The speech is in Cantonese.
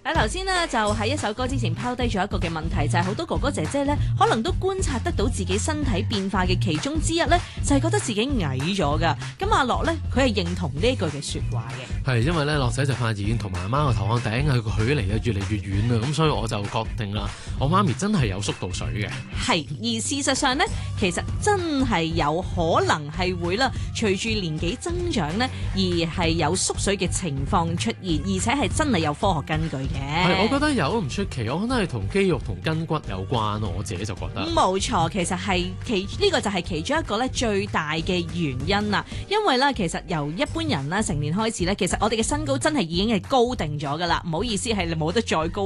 頭先呢，就喺一首歌之前拋低咗一個嘅問題，就係好多哥哥姐姐呢，可能都觀察得到自己身體變化嘅其中之一呢，就係覺得自己矮咗㗎。咁阿樂呢，佢係認同呢句嘅説話嘅。 係因為咧，樂仔就發現同媽媽個頭殼頂係個距離啊越嚟越遠啊，咁所以我就確定啦，我媽咪真係有縮到水嘅。 係，而事實上呢，其實真係有可能係會啦，隨住年紀增長呢，而係有縮水嘅情況出現，而且係真係有科學根據嘅。 係，我覺得有唔出奇，我覺得係同肌肉同筋骨有關，我自己就覺得。 冇錯，其實係呢個就係其中一個咧最大嘅原因啦。因為咧，其實由一般人啦成年開始咧，其實我哋嘅身高真係已經係高定咗噶啦。唔好意思，係你冇得再高